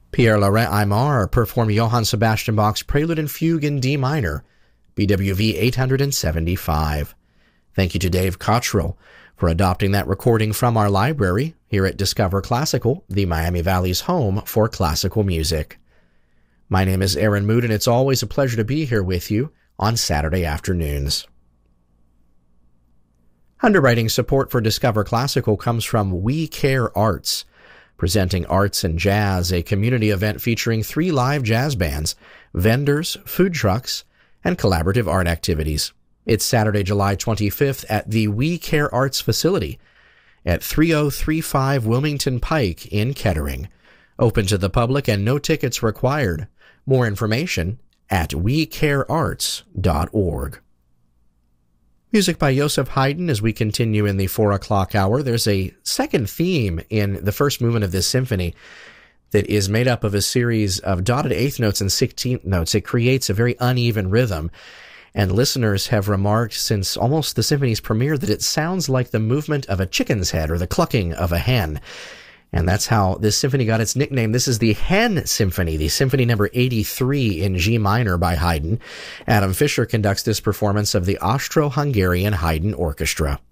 Pierre-Laurent Aimar performed Johann Sebastian Bach's Prelude and Fugue in D minor, BWV 875. Thank you to Dave Cottrell for adopting that recording from our library here at Discover Classical, the Miami Valley's home for classical music. My name is Aaron Mood, and it's always a pleasure to be here with you on Saturday afternoons. Underwriting support for Discover Classical comes from We Care Arts, presenting Arts and Jazz, a community event featuring 3 live jazz bands, vendors, food trucks, and collaborative art activities. It's Saturday, July 25th at the We Care Arts facility at 3035 Wilmington Pike in Kettering. Open to the public and no tickets required. More information at wecarearts.org. Music by Joseph Haydn as we continue in the 4 o'clock hour. There's a second theme in the first movement of this symphony that is made up of a series of dotted eighth notes and 16th notes. It creates a very uneven rhythm, and listeners have remarked since almost the symphony's premiere that it sounds like the movement of a chicken's head or the clucking of a hen. And that's how this symphony got its nickname. This is the Hen Symphony, the Symphony number 83 in G minor by Haydn. Adam Fisher conducts this performance of the Austro-Hungarian Haydn Orchestra.